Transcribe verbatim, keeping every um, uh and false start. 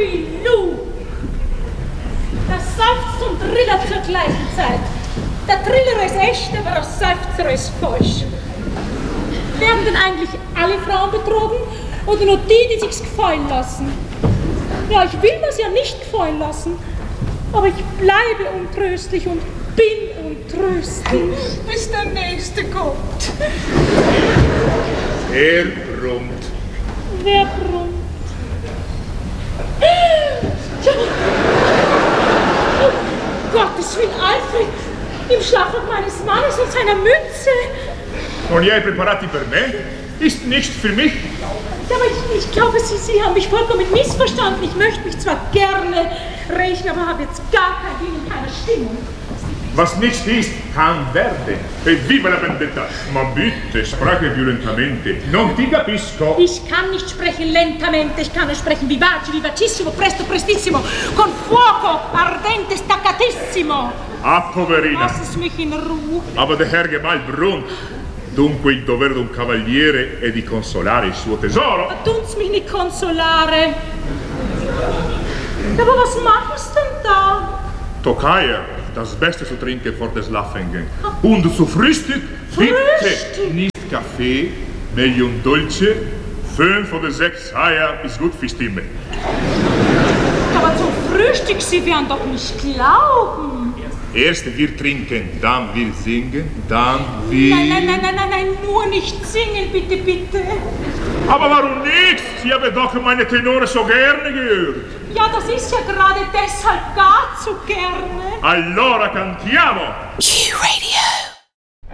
Filou. Der Seufzer und Triller zur gleichen Zeit. Der Triller ist echt, aber der Seufzer ist falsch. Werden denn eigentlich alle Frauen betrogen oder nur die, die sich's gefallen lassen? Ja, ich will mir's ja nicht gefallen lassen, aber ich bleibe untröstlich und bin untröstlich. Bis der Nächste kommt. Er brummt. Wer brummt? Oh, Gottes Willen, Alfred! Im Schlafrock meines Mannes und seiner Mütze! Non li hai preparati per me? Ist nicht für mich? Ja, aber ich, ich glaube, Sie, Sie haben mich vollkommen missverstanden. Ich möchte mich zwar gerne rächen, aber habe jetzt gar kein Ding in keiner Stimmung. Was nicht ist, kann werden. E viva la vendetta! Ma bitte, spreche più lentamente. Non ti capisco. Ich kann nicht sprechen lentamente, ich kann nur sprechen vivace, vivacissimo, presto, prestissimo, con fuoco, ardente, staccatissimo. Ah, poverina. Lass es mich in Ruhe. Aber der Herr Gemahl brummt. Dunque il dovere d'un cavaliere è di consolare il suo tesoro. Ma tun's mich nicht consolare. Aber was machst denn da? Tokayer, das Beste zu trinken vor des Schlafengehen. Und zu Frühstück, bitte Frühstück? nicht Kaffee, meglio un dolce. Fünf oder sechs Eier ist gut für Stimme. Aber zum Frühstück, Sie werden doch nicht glauben. Erst wir trinken, dann wir singen, dann wir... Nein, nein, nein, nein, nein, nein, nur nicht singen, bitte, bitte. Aber warum nicht? Sie haben doch meine Tenore so gerne gehört. Ja, das ist ja gerade deshalb gar zu gerne. Allora cantiamo! Q Radio.